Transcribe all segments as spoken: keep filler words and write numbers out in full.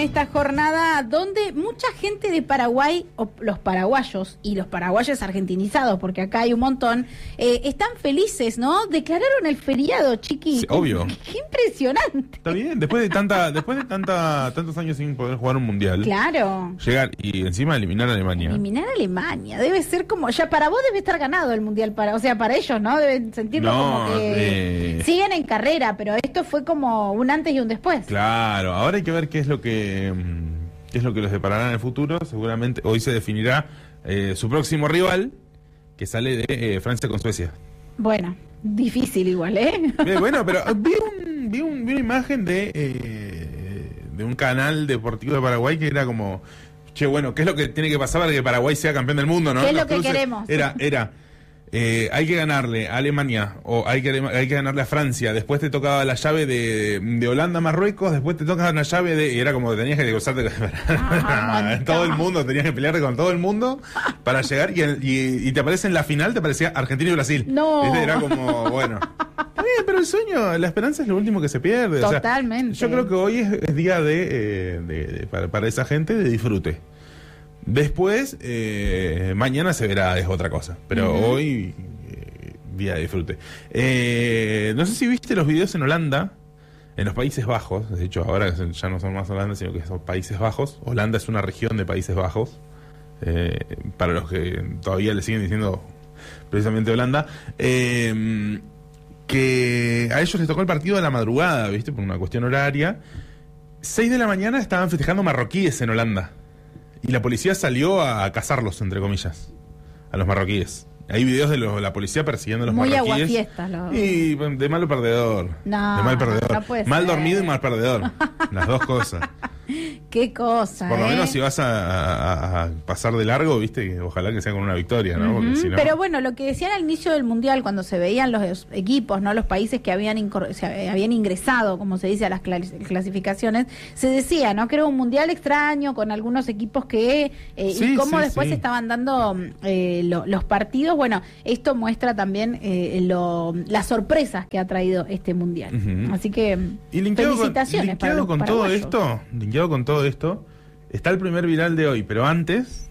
esta jornada donde mucha gente de Paraguay, o los paraguayos y los paraguayos argentinizados, porque acá hay un montón, eh, están felices, ¿no? Declararon el feriado, chiqui. Sí, obvio. Qué, qué impresionante. Está bien, después de tanta, después de tanta, tantos años sin poder jugar un mundial. Claro. Llegar y encima eliminar a Alemania. Eliminar a Alemania, debe ser como, ya para vos debe estar ganado el mundial, para, o sea, para ellos, ¿no? Deben sentirlo No, como que eh... siguen en carrera, pero esto fue como un antes y un después. Claro, ahora hay que ver qué es lo que qué es lo que los deparará en el futuro. Seguramente hoy se definirá eh, su próximo rival, que sale de eh, Francia con Suecia. Bueno, difícil igual, ¿eh? Bien, bueno, pero vi, un, vi, un, vi una imagen de eh, de un canal deportivo de Paraguay que era como, che, bueno, ¿qué es lo que tiene que pasar para que Paraguay sea campeón del mundo, no? ¿Qué es Los lo que cruces, queremos? Era, era Eh, hay que ganarle a Alemania o hay que, hay que ganarle a Francia, después te tocaba la llave de, de Holanda a Marruecos, después te toca una llave de... Y era como que tenías que cruzarte ah, todo el mundo, tenías que pelearte con todo el mundo para llegar y, y, y te aparece en la final, te aparecía Argentina y Brasil. No. ¿Viste? Era como, bueno... Está bien, pero el sueño, la esperanza es lo último que se pierde. Totalmente. O sea, yo creo que hoy es, es día de, eh, de, de para, para esa gente de disfrute. Después, eh, mañana se verá, es otra cosa. Pero uh-huh. hoy, eh, día de disfrute. Eh, no sé si viste los videos en Holanda, en los Países Bajos. De hecho, ahora ya no son más Holanda, sino que son Países Bajos. Holanda es una región de Países Bajos. Eh, para los que todavía le siguen diciendo precisamente Holanda. Eh, que a ellos les tocó el partido de la madrugada, ¿viste? Por una cuestión horaria. seis de la mañana estaban festejando marroquíes en Holanda. Y la policía salió a cazarlos, entre comillas, a los marroquíes. Hay videos de los, la policía persiguiendo a los Muy marroquíes. Muy aguafiestas. Lo... Y de malo perdedor. No, de mal perdedor. no puede mal ser. dormido y mal perdedor. Las dos cosas. Qué cosa, Por lo ¿eh? menos si vas a, a, a pasar de largo, viste, que ojalá que sea con una victoria, ¿no? Porque uh-huh. si no... Pero bueno, lo que decían al inicio del Mundial, cuando se veían los equipos, no los países que habían, incor- se habían ingresado, como se dice, a las clas- clasificaciones, se decía, ¿no? Que era un Mundial extraño, con algunos equipos que... Eh, sí, y cómo sí, después sí. estaban dando eh, lo, los partidos. Bueno, esto muestra también eh, lo, las sorpresas que ha traído este Mundial. Uh-huh. Así que, y felicitaciones con, para los con todo esto, linkeado con todo esto, está el primer viral de hoy, pero antes...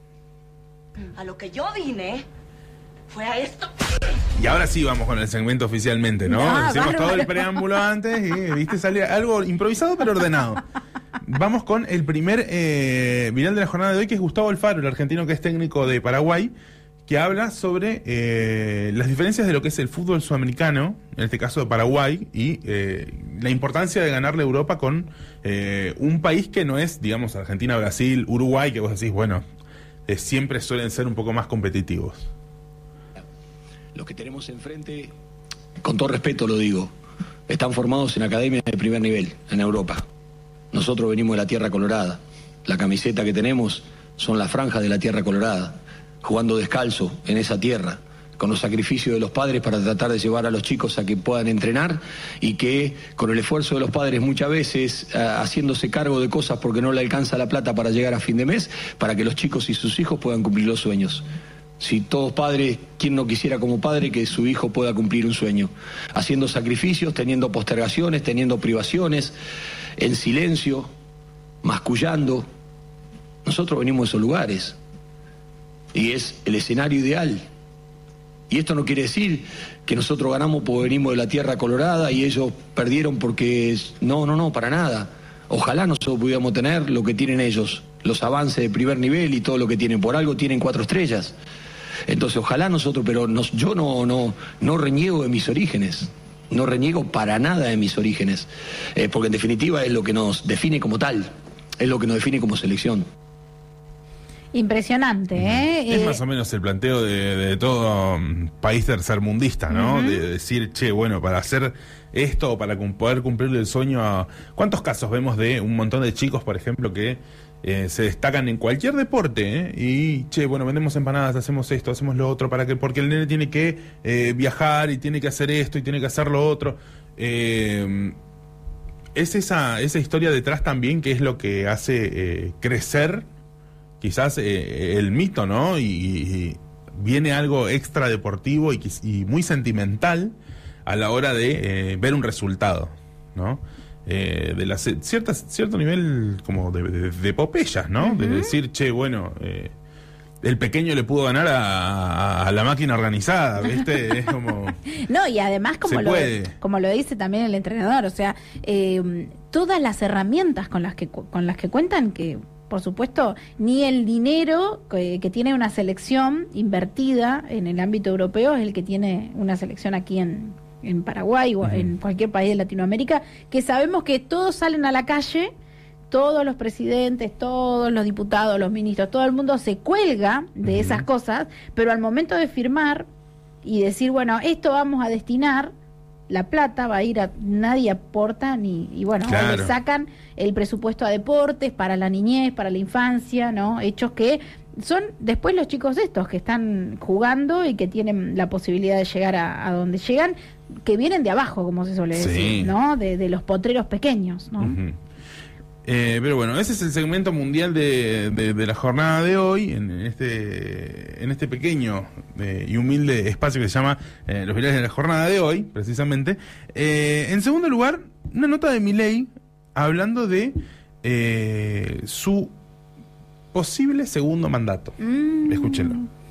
A lo que yo vine fue a esto. Y ahora sí vamos con el segmento oficialmente, ¿no? Ah, Hicimos bárbaro. todo el preámbulo antes y, viste, salía algo improvisado pero ordenado. Vamos con el primer eh, viral de la jornada de hoy, que es Gustavo Alfaro, el argentino que es técnico de Paraguay, que habla sobre eh, las diferencias de lo que es el fútbol sudamericano, en este caso de Paraguay, y eh, la importancia de ganarle a Europa con eh, un país que no es, digamos, Argentina, Brasil, Uruguay, que vos decís, bueno, eh, siempre suelen ser un poco más competitivos. Los que tenemos enfrente, con todo respeto lo digo, están formados en academias de primer nivel, en Europa. Nosotros venimos de la Tierra Colorada. La camiseta que tenemos son las franjas de la Tierra Colorada, jugando descalzo en esa tierra, con los sacrificios de los padres para tratar de llevar a los chicos a que puedan entrenar y que con el esfuerzo de los padres muchas veces uh, haciéndose cargo de cosas porque no le alcanza la plata para llegar a fin de mes, para que los chicos y sus hijos puedan cumplir los sueños. Si todos padres, ¿quién no quisiera como padre que su hijo pueda cumplir un sueño? Haciendo sacrificios, teniendo postergaciones, teniendo privaciones, en silencio, mascullando. Nosotros venimos de esos lugares. Y es el escenario ideal. Y esto no quiere decir que nosotros ganamos porque venimos de la Tierra Colorada y ellos perdieron porque... No, no, no, para nada. Ojalá nosotros pudiéramos tener lo que tienen ellos, los avances de primer nivel y todo lo que tienen. Por algo tienen cuatro estrellas. Entonces, ojalá nosotros, pero nos, yo no, no, no reniego de mis orígenes. No reniego para nada de mis orígenes. Eh, porque en definitiva es lo que nos define como tal. Es lo que nos define como selección. Impresionante, ¿eh? Es eh, más o menos el planteo de, de todo um, país tercermundista, ¿no? Uh-huh. De decir, che, bueno, para hacer esto o para poder cumplir el sueño a... ¿Cuántos casos vemos de un montón de chicos, por ejemplo, que eh, se destacan en cualquier deporte, ¿eh? Y, che, bueno, vendemos empanadas, hacemos esto, hacemos lo otro, para que porque el nene tiene que eh, viajar y tiene que hacer esto y tiene que hacer lo otro. Eh, es esa, esa historia detrás también que es lo que hace eh, crecer quizás eh, el mito, ¿no? Y, y viene algo extra deportivo y, y muy sentimental a la hora de eh, ver un resultado, ¿no? eh, de la cierta, cierto nivel como de, de, de epopeyas, ¿no? Uh-huh. De decir, che, bueno, eh, el pequeño le pudo ganar a, a, a la máquina organizada, ¿viste? Es como... No, y además, como lo, como lo dice también el entrenador, o sea, eh, todas las herramientas con las que con las que cuentan, que por supuesto, ni el dinero que, que tiene una selección invertida en el ámbito europeo es el que tiene una selección aquí en, en Paraguay o uh-huh. en cualquier país de Latinoamérica, que sabemos que todos salen a la calle, todos los presidentes, todos los diputados, los ministros, todo el mundo se cuelga de uh-huh. esas cosas, pero al momento de firmar y decir, bueno, esto vamos a destinar, la plata va a ir a... Nadie aporta ni... Y bueno, claro. le sacan el presupuesto a deportes, para la niñez, para la infancia, ¿no? Hechos que son después los chicos estos que están jugando y que tienen la posibilidad de llegar a, a donde llegan, que vienen de abajo, como se suele sí. decir, ¿no? De, de los potreros pequeños, ¿no? Uh-huh. Eh, pero bueno, ese es el segmento mundial de, de, de la jornada de hoy, en este en este pequeño eh, y humilde espacio que se llama eh, Los Virales de la Jornada de hoy, precisamente. Eh, en segundo lugar, una nota de Milei hablando de eh, su posible segundo mandato. Mm. Escúchenlo.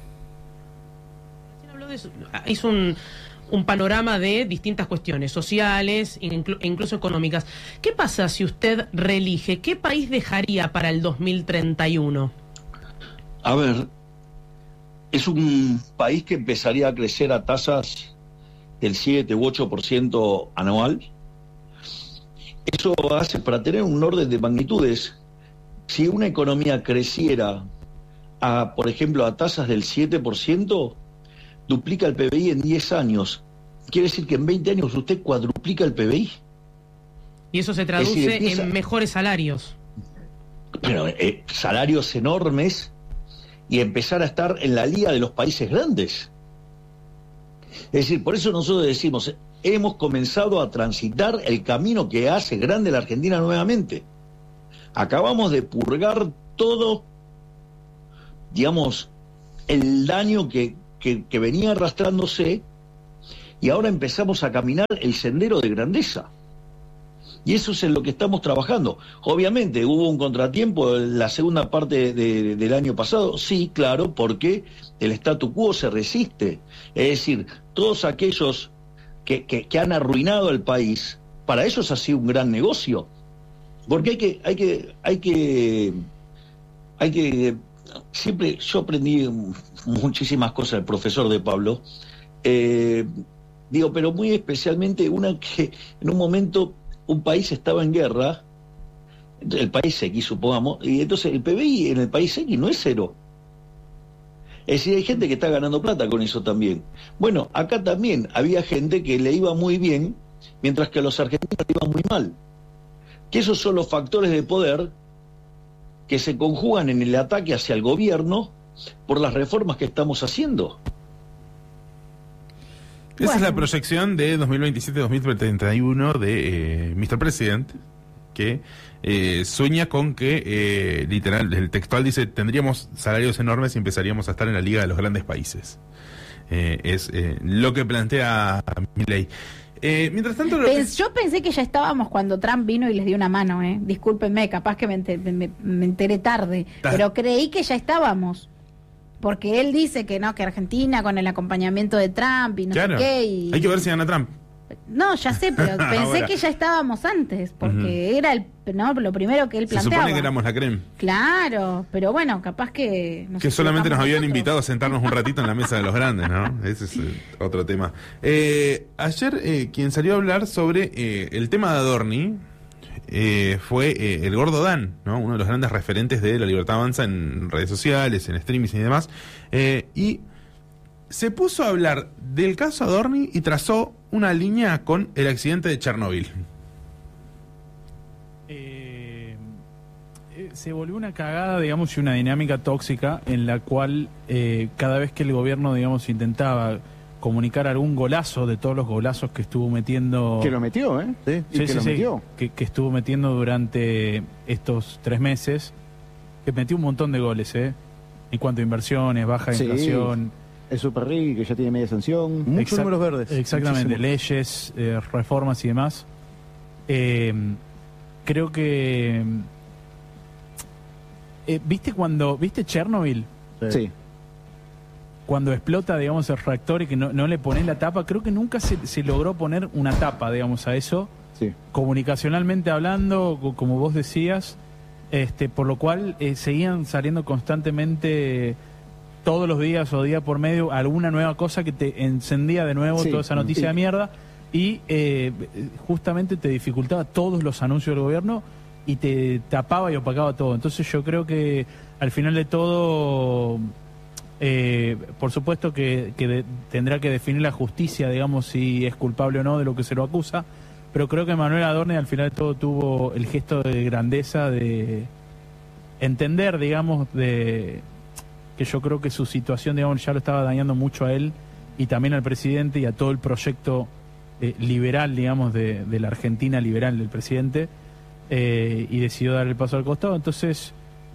Habló de su, hizo un... un panorama de distintas cuestiones sociales e inclu- incluso económicas. ¿Qué pasa si usted reelige? ¿Qué país dejaría para el dos mil treinta y uno? A ver, es un país que empezaría a crecer a tasas del siete u ocho por ciento anual. Eso hace, para tener un orden de magnitudes, si una economía creciera a, por ejemplo, a tasas del siete por ciento, duplica el P B I en diez años. Quiere decir que en veinte años usted cuadruplica el P B I. Y eso se traduce decir, empieza... en mejores salarios. Pero eh, salarios enormes y empezar a estar en la liga de los países grandes. Es decir, por eso nosotros decimos, hemos comenzado a transitar el camino que hace grande la Argentina nuevamente. Acabamos de purgar todo, digamos, el daño que Que, que venía arrastrándose, y ahora empezamos a caminar el sendero de grandeza. Y eso es en lo que estamos trabajando. Obviamente hubo un contratiempo en la segunda parte de, del año pasado, sí, claro, porque el statu quo se resiste. Es decir, todos aquellos que, que, que han arruinado el país, para ellos ha sido un gran negocio. Porque hay que, hay que, hay que, hay que siempre, yo aprendí muchísimas cosas del profesor de Pablo, eh, digo, pero muy especialmente una que en un momento un país estaba en guerra, el país X supongamos, y entonces el P B I en el país X no es cero. Es decir, hay gente que está ganando plata con eso también. Bueno, acá también había gente que le iba muy bien, mientras que a los argentinos le iba muy mal. Que esos son los factores de poder que se conjugan en el ataque hacia el gobierno por las reformas que estamos haciendo. Esa bueno. es la proyección de dos mil veintisiete a dos mil treinta y uno de eh, mister President, que eh, sueña con que, eh, literal, el textual dice, tendríamos salarios enormes y empezaríamos a estar en la liga de los grandes países. Eh, es eh, lo que plantea Milei. Eh, mientras tanto, lo Pens, que... yo pensé que ya estábamos cuando Trump vino y les dio una mano, eh. Discúlpenme, capaz que me, enter, me, me enteré tarde, ah. pero creí que ya estábamos. Porque él dice que no, que Argentina con el acompañamiento de Trump y no claro. sé qué. Y... Hay que ver si gana Trump. No, ya sé, pero pensé que ya estábamos antes, porque uh-huh. era el, no, lo primero que él planteaba. Se supone que éramos la crema. Claro, pero bueno, capaz que... Nos que solamente nos habían nosotros. invitado a sentarnos un ratito en la mesa de los grandes, ¿no? Ese es eh, otro tema. Eh, ayer, eh, quien salió a hablar sobre eh, el tema de Adorni eh, fue eh, el Gordo Dan, ¿no? Uno de los grandes referentes de La Libertad Avanza en redes sociales, en streamings y demás. Eh, y se puso a hablar del caso Adorni y trazó una línea con el accidente de Chernóbil. Eh, eh, se volvió una cagada, digamos, y una dinámica tóxica en la cual eh, cada vez que el gobierno, digamos, intentaba comunicar algún golazo de todos los golazos que estuvo metiendo... Que lo metió, ¿eh? Sí, sí, que sí, lo sí, metió. Que, que estuvo metiendo durante estos tres meses, que metió un montón de goles, ¿eh? En cuanto a inversiones, baja sí. inflación... Es Super Ricky, que ya tiene media sanción. Muchos Exact- números verdes. Exactamente, Muchísimo. Leyes, eh, reformas y demás. Eh, creo que... Eh, ¿Viste cuando... ¿Viste Chernobyl? Sí. Cuando explota, digamos, el reactor y que no, no le pones la tapa, creo que nunca se, se logró poner una tapa, digamos, a eso. Sí. Comunicacionalmente hablando, co- como vos decías, este, por lo cual eh, seguían saliendo constantemente todos los días o día por medio alguna nueva cosa que te encendía de nuevo Sí. toda esa noticia Sí. de mierda y eh, justamente te dificultaba todos los anuncios del gobierno y te tapaba y opacaba todo. Entonces yo creo que al final de todo... Eh, por supuesto que, que de, tendrá que definir la justicia, digamos, si es culpable o no de lo que se lo acusa, pero creo que Manuel Adorni al final de todo tuvo el gesto de grandeza de entender, digamos, de que yo creo que su situación, digamos, ya lo estaba dañando mucho a él y también al presidente y a todo el proyecto eh, liberal, digamos, de, de la Argentina liberal del presidente, eh, y decidió dar el paso al costado. Entonces,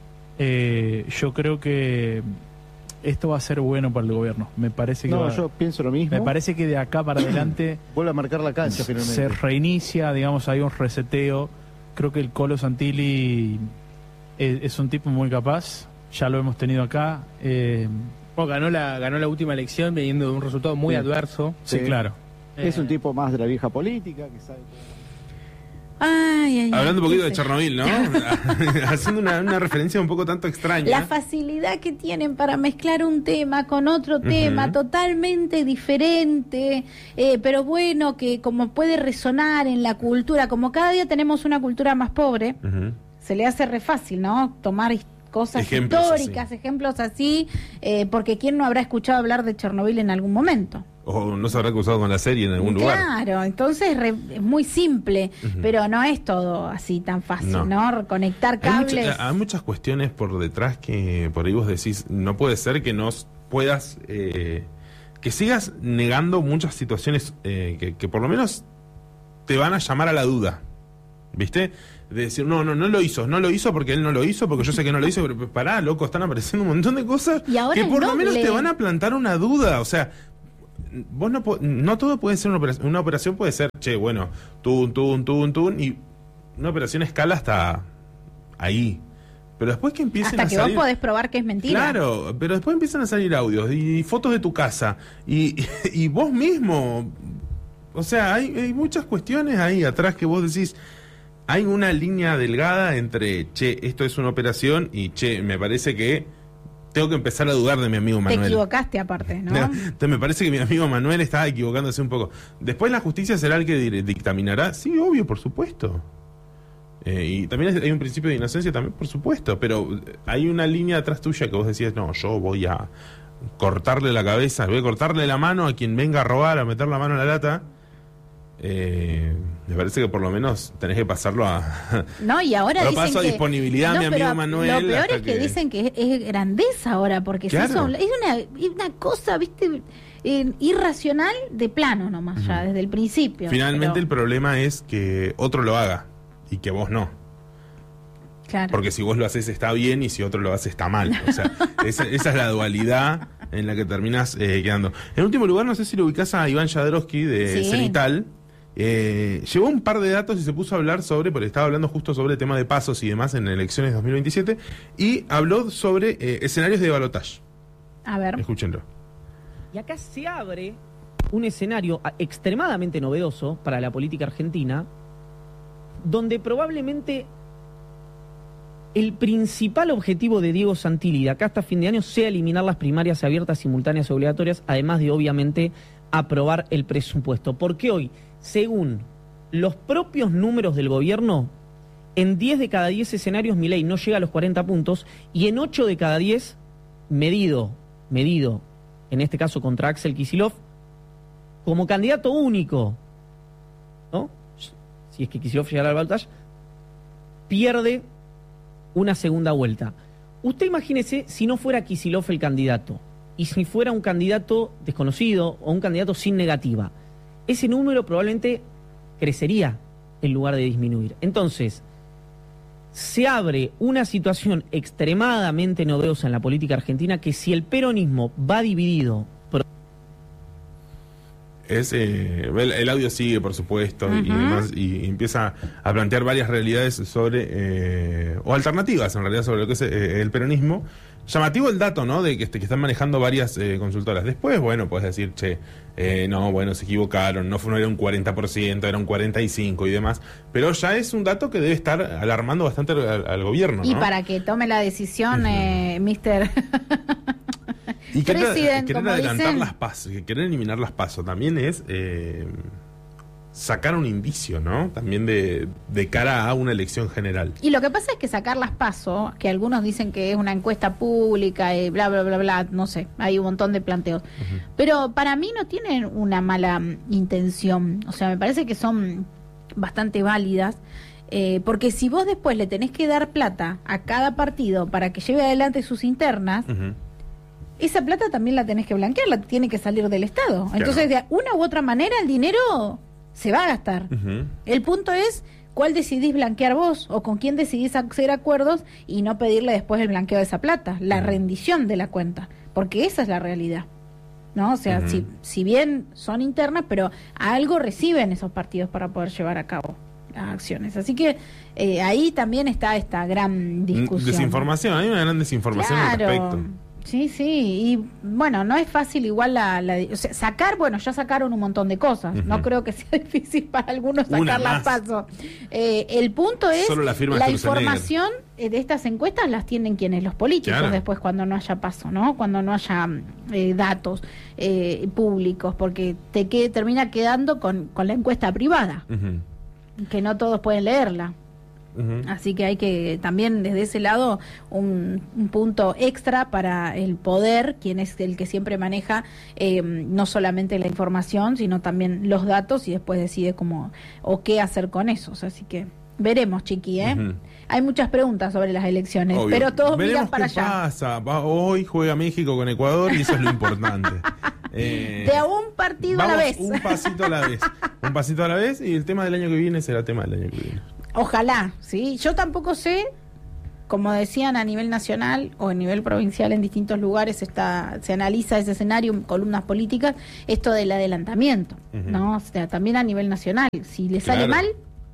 eh, yo creo que esto va a ser bueno para el gobierno. Me parece que No, va- yo pienso lo mismo. me parece que de acá para adelante Vuelve a marcar la cancha finalmente. se reinicia, digamos, hay un reseteo. Creo que el Colo Santilli es, es un tipo muy capaz. Ya lo hemos tenido acá. Eh, Bueno, ganó la ganó la última elección viniendo de un resultado muy Sí. adverso. sí, Sí. claro. Es un Eh, tipo más de la vieja política que sabe... Ay, ay, ay, Hablando un poquito qué de sé. Chernobyl, ¿no? Haciendo una, una referencia un poco tanto extraña. La facilidad que tienen para mezclar un tema con otro tema Ujú. totalmente diferente, eh, pero bueno, que como puede resonar en la cultura, como cada día tenemos una cultura más pobre, Ujú. se le hace re fácil, ¿no? Tomar his- cosas Ejemplos históricas, así. ejemplos así, eh, porque ¿quién no habrá escuchado hablar de Chernobyl en algún momento? O no se habrá cruzado con la serie en algún lugar. Claro, entonces re- es muy simple, Ujú. pero no es todo así tan fácil, No. ¿no? Conectar Hay, mucha- cables. hay muchas cuestiones por detrás que por ahí vos decís, no puede ser que no puedas, eh, que sigas negando muchas situaciones eh, que, que por lo menos te van a llamar a la duda, ¿viste? De decir, no, no, no lo hizo, no lo hizo porque él no lo hizo, porque yo sé que no lo hizo, pero pero pará, loco, están apareciendo un montón de cosas Y ahora que es por lo menos doble. te van a plantar una duda, o sea... Vos no, po- no todo puede ser una operación, una operación puede ser, che, bueno, tun, tun, tun, tun, y una operación escala hasta ahí. Pero después que empiecen Hasta a que salir... vos podés probar que es mentira. Claro, pero después empiezan a salir audios y fotos de tu casa y, y vos mismo. O sea, hay, hay muchas cuestiones ahí atrás que vos decís, hay una línea delgada entre, che, esto es una operación y, che, me parece que tengo que empezar a dudar de mi amigo Te Manuel. equivocaste aparte, ¿no? No, entonces me parece que mi amigo Manuel está equivocándose un poco. Después la justicia será el que di- dictaminará. Sí, obvio, por supuesto. Eh, y también hay un principio de inocencia también, por supuesto. Pero hay una línea atrás tuya que vos decías, no, yo voy a cortarle la cabeza, voy a cortarle la mano a quien venga a robar, a meter la mano en la lata. Eh, me parece que por lo menos tenés que pasarlo a... No, y ahora Lo dicen paso a que- disponibilidad, mi amigo pero Manuel, Lo peor hasta es que, que- dicen que es, es grandeza ahora, porque se Claro. hizo- es, una, es una cosa, viste, eh, irracional de plano nomás, ya, desde el principio. Finalmente Pero, el problema es que otro lo haga y que vos no. claro. Porque si vos lo haces está bien y si otro lo hace está mal. O sea, esa, esa es la dualidad en la que terminás eh, quedando. En último lugar, no sé si lo ubicás a Iván Jadrowski de Sí. Cenital. Eh, llevó un par de datos y se puso a hablar sobre, porque estaba hablando justo sobre el tema de pasos y demás en elecciones dos mil veintisiete, y habló sobre eh, escenarios de balotaje. A ver. Escúchenlo. Y acá se abre un escenario a- extremadamente novedoso para la política argentina, donde probablemente el principal objetivo de Diego Santilli de acá hasta fin de año sea eliminar las primarias abiertas, simultáneas y obligatorias, además de obviamente aprobar el presupuesto. Porque hoy, según los propios números del gobierno, en diez de cada diez escenarios Milei no llega a los cuarenta puntos y en ocho de cada diez, medido, medido, en este caso contra Axel Kicillof, como candidato único, ¿no? Si es que Kicillof llegara al balotaje, pierde una segunda vuelta. Usted imagínese si no fuera Kicillof el candidato y si fuera un candidato desconocido o un candidato sin negativa. Ese número probablemente crecería en lugar de disminuir. Entonces, se abre una situación extremadamente novedosa en la política argentina que si el peronismo va dividido... es eh, el, el audio sigue, por supuesto, Uh-huh. y demás, y empieza a plantear varias realidades sobre, eh, o alternativas en realidad sobre lo que es eh, el peronismo. Llamativo el dato, ¿no? De que, este, que están manejando varias eh, consultoras. Después, bueno, puedes decir, che, eh, no, bueno, se equivocaron, no, fue, no era un cuarenta por ciento, era un cuarenta y cinco por ciento y demás. Pero ya es un dato que debe estar alarmando bastante al, al gobierno, Y ¿no? para que tome la decisión, eh, mister Y querer, President, querer como adelantar dicen. las pasos, querer eliminar las pasos, también es eh, sacar un indicio, ¿no? También de, de cara a una elección general. Y lo que pasa es que sacar las PASO, que algunos dicen que es una encuesta pública, y bla, bla, bla, bla, no sé, hay un montón de planteos. Uh-huh. Pero para mí no tienen una mala um, intención, o sea, me parece que son bastante válidas, eh, porque si vos después le tenés que dar plata a cada partido para que lleve adelante sus internas, uh-huh. esa plata también la tenés que blanquear, la tiene que salir del Estado. Claro. Entonces, de una u otra manera, el dinero se va a gastar. Uh-huh. El punto es cuál decidís blanquear vos o con quién decidís hacer acuerdos y no pedirle después el blanqueo de esa plata, la uh-huh. rendición de la cuenta, porque esa es la realidad, ¿no? O sea, uh-huh. si, si bien son internas, pero algo reciben esos partidos para poder llevar a cabo las acciones. Así que eh, ahí también está esta gran discusión. Desinformación, hay una gran desinformación claro. al respecto. Sí, sí, y bueno, no es fácil igual la, la o sea, sacar, bueno, ya sacaron un montón de cosas, uh-huh. no creo que sea difícil para algunos sacar las pasos. Eh, el punto es, Solo la, firma la información de estas encuestas las tienen quienes, los políticos, claro. después cuando no haya paso, ¿no? Cuando no haya eh, datos eh, públicos, porque te que, termina quedando con, con la encuesta privada, uh-huh. que no todos pueden leerla. Uh-huh. Así que hay que también desde ese lado un, un punto extra para el poder, quien es el que siempre maneja eh, no solamente la información, sino también los datos y después decide cómo o qué hacer con esos. Así que veremos, Chiqui, ¿eh? Uh-huh. Hay muchas preguntas sobre las elecciones, Obvio. pero todos veremos miran para qué allá. Pasa. Va, hoy juega México con Ecuador y eso es lo importante. Eh, de a un partido vamos, a la vez. Un pasito a la vez. Un pasito a la vez y el tema del año que viene será tema del año que viene. Ojalá, ¿sí? Yo tampoco sé, como decían a nivel nacional o a nivel provincial en distintos lugares está se analiza ese escenario, columnas políticas, esto del adelantamiento, uh-huh. ¿no? O sea, también a nivel nacional, si le sale claro. mal,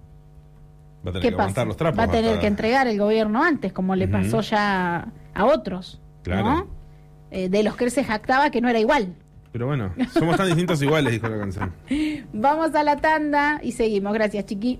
va a tener ¿qué que pasa? Los trapos va a tener hasta... que entregar el gobierno antes, como le uh-huh. pasó ya a otros, claro. ¿no? Eh, de los que él se jactaba que no era igual. Pero bueno, somos tan distintos iguales, dijo la canción. Vamos a la tanda y seguimos. Gracias, Chiqui.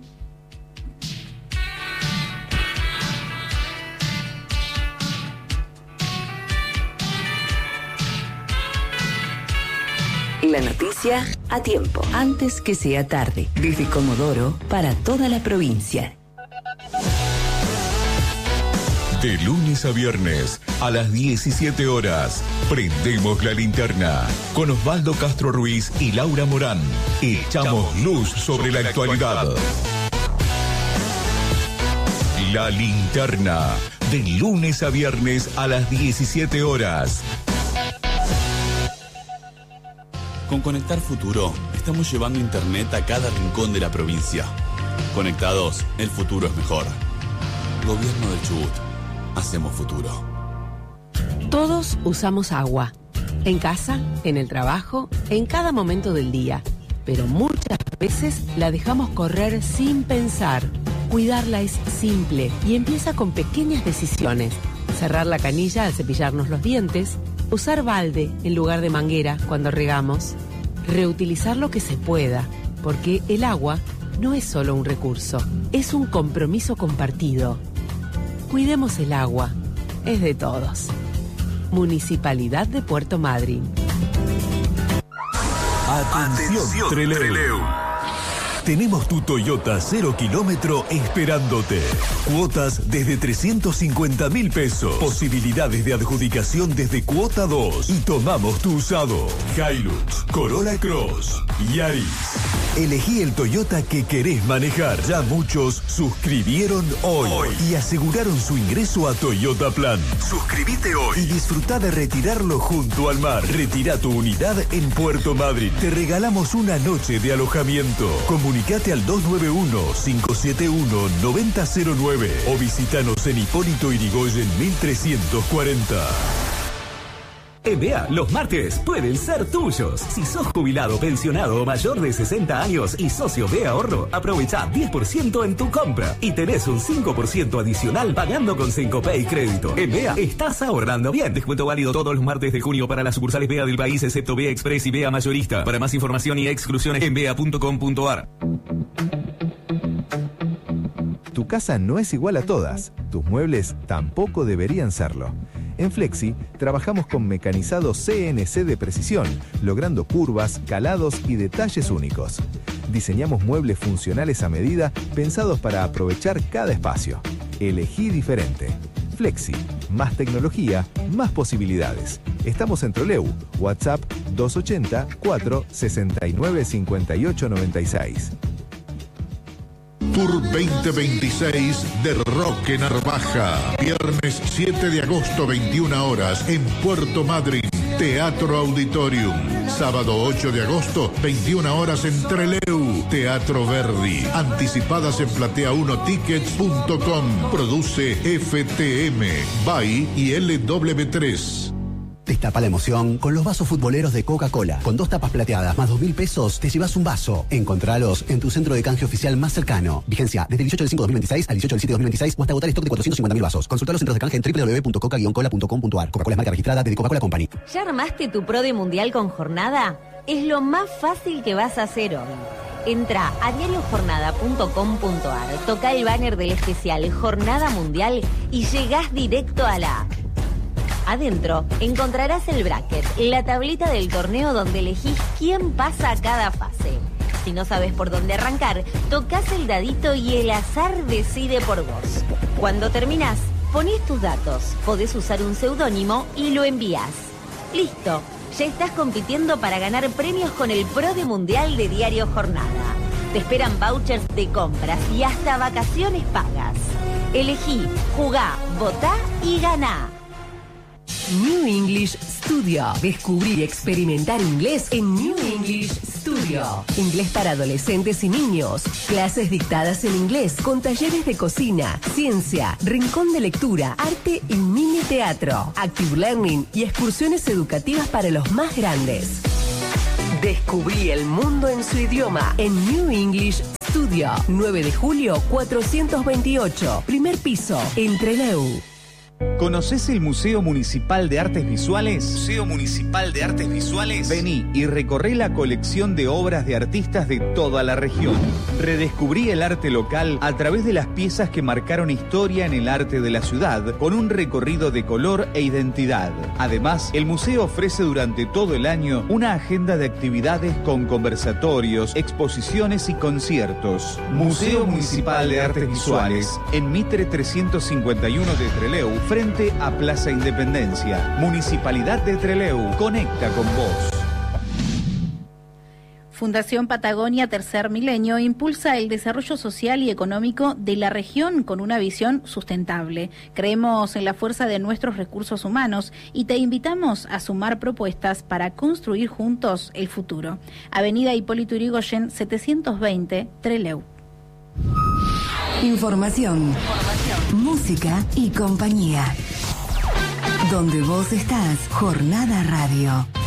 La noticia a tiempo, antes que sea tarde, desde Comodoro para toda la provincia. De lunes a viernes, a las diecisiete horas, prendemos la linterna con Osvaldo Castro Ruiz y Laura Morán. Echamos luz sobre la actualidad. La linterna, de lunes a viernes a las diecisiete horas. Con Conectar Futuro, estamos llevando internet a cada rincón de la provincia. Conectados, el futuro es mejor. Gobierno del Chubut. Hacemos futuro. Todos usamos agua. En casa, en el trabajo, en cada momento del día. Pero muchas veces la dejamos correr sin pensar. Cuidarla es simple y empieza con pequeñas decisiones. Cerrar la canilla al cepillarnos los dientes. Usar balde en lugar de manguera cuando regamos. Reutilizar lo que se pueda, porque el agua no es solo un recurso, es un compromiso compartido. Cuidemos el agua, es de todos. Municipalidad de Puerto Madryn. Atención, Trelew. Tenemos tu Toyota cero kilómetro esperándote. Cuotas desde trescientos cincuenta mil pesos. Posibilidades de adjudicación desde cuota dos. Y tomamos tu usado. Hilux, Corolla Cross, Yaris. Elegí el Toyota que querés manejar. Ya muchos suscribieron hoy, hoy y aseguraron su ingreso a Toyota Plan. Suscríbete hoy y disfruta de retirarlo junto al mar. Retira tu unidad en Puerto Madryn. Te regalamos una noche de alojamiento. Comunicate al dos nueve uno, cinco siete uno, nueve cero cero nueve o visítanos en Hipólito Yrigoyen mil trescientos cuarenta. En B E A, los martes pueden ser tuyos. Si sos jubilado, pensionado o mayor de sesenta años y socio de Ahorro, aprovecha diez por ciento en tu compra y tenés un cinco por ciento adicional pagando con Cencopay Crédito. En B E A estás ahorrando bien. Descuento válido todos los martes de junio para las sucursales B E A del país, excepto B E A Express y B E A Mayorista. Para más información y exclusiones en bea punto com punto ar. Tu casa no es igual a todas. Tus muebles tampoco deberían serlo. En Flexi trabajamos con mecanizado C N C de precisión, logrando curvas, calados y detalles únicos. Diseñamos muebles funcionales a medida, pensados para aprovechar cada espacio. Elegí diferente. Flexi, más tecnología, más posibilidades. Estamos en Troleu, WhatsApp dos ochenta, cuatro sesenta y nueve, cincuenta y ocho, noventa y seis. Tour veinte veintiséis de Roque Narvaja. Viernes siete de agosto, veintiuna horas, en Puerto Madryn, Teatro Auditorium. Sábado ocho de agosto, veintiuna horas, en Treleu, Teatro Verdi. Anticipadas en platea uno tickets punto com. Produce F T M, B A I y L W tres. Destapa la emoción con los vasos futboleros de Coca-Cola. Con dos tapas plateadas más dos mil pesos, te llevas un vaso. Encontralos en tu centro de canje oficial más cercano. Vigencia desde el dieciocho del cinco de dos mil veintiséis al dieciocho del siete de dos mil veintiséis o hasta agotar stock de cuatrocientos cincuenta mil vasos. Consulta los centros de canje en doble u doble u doble u punto coca guion cola punto com punto ar. Coca-Cola es marca registrada de Coca-Cola Company. ¿Ya armaste tu Pro de Mundial con Jornada? Es lo más fácil que vas a hacer hoy. Entra a diario jornada punto com punto ar, toca el banner del especial Jornada Mundial y llegás directo a la app. Adentro encontrarás el bracket, la tablita del torneo donde elegís quién pasa a cada fase. Si no sabes por dónde arrancar, tocas el dadito y el azar decide por vos. Cuando terminás, ponés tus datos, podés usar un seudónimo y lo envías. Listo, ya estás compitiendo para ganar premios con el Pro de Mundial de Diario Jornada. Te esperan vouchers de compras y hasta vacaciones pagas. Elegí, jugá, votá y ganá. New English Studio. Descubrí y experimentar inglés en New English Studio. Inglés para adolescentes y niños. Clases dictadas en inglés con talleres de cocina, ciencia, rincón de lectura, arte y mini teatro. Active Learning y excursiones educativas para los más grandes. Descubrí el mundo en su idioma en New English Studio. nueve de julio cuatrocientos veintiocho. Primer piso, en Treleu. ¿Conocés el Museo Municipal de Artes Visuales? Museo Municipal de Artes Visuales. Vení y recorré la colección de obras de artistas de toda la región. Redescubrí el arte local a través de las piezas que marcaron historia en el arte de la ciudad, con un recorrido de color e identidad. Además, el museo ofrece durante todo el año una agenda de actividades con conversatorios, exposiciones y conciertos. Museo Municipal de Artes Visuales, en Mitre trescientos cincuenta y uno de Treleu, frente a Plaza Independencia. Municipalidad de Treleu, conecta con vos. Fundación Patagonia Tercer Milenio impulsa el desarrollo social y económico de la región con una visión sustentable. Creemos en la fuerza de nuestros recursos humanos y te invitamos a sumar propuestas para construir juntos el futuro. Avenida Hipólito Yrigoyen, setecientos veinte, Treleu. Información, Información, música y compañía. Donde vos estás, Jornada Radio.